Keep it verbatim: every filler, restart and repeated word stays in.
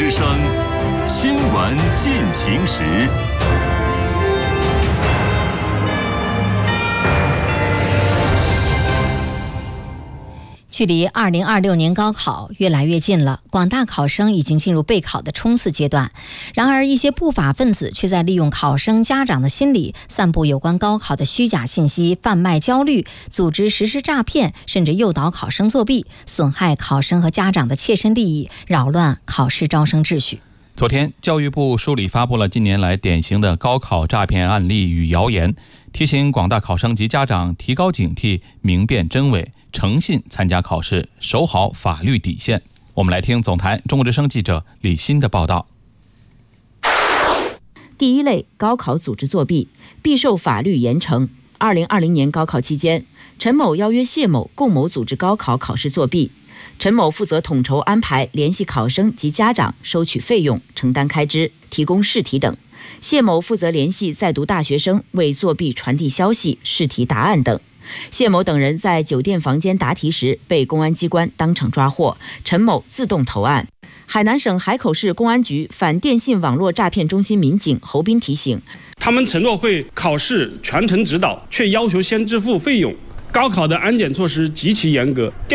之声新闻进行时。 距离二零二六年高考越来越近了，广大考生已经进入备考的冲刺阶段。然而，一些不法分子却在利用考生家长的心理，散布有关高考的虚假信息，贩卖焦虑，组织实施诈骗，甚至诱导考生作弊，损害考生和家长的切身利益，扰乱考试招生秩序。 昨天，教育部梳理发布了近年来典型的高考诈骗案例与谣言，提醒广大考生及家长提高警惕，明辨真伪，诚信参加考试，守好法律底线。我们来听总台中国之声记者李欣的报道。 第一类，高考组织作弊，必受法律严惩。二零二零年高考期间，陈某邀约谢某共谋组织高考考试作弊。陈某负责统筹安排，联系考生及家长，收取费用，承担开支，提供试题等。谢某负责联系在读大学生，为作弊传递消息、试题答案等。谢某等人在酒店房间答题时被公安机关当场抓获，陈某自动投案。海南省海口市公安局反电信网络诈骗中心民警侯斌提醒， 他们承诺会考试全程指导，却要求先支付费用。高考的安检措施极其严格。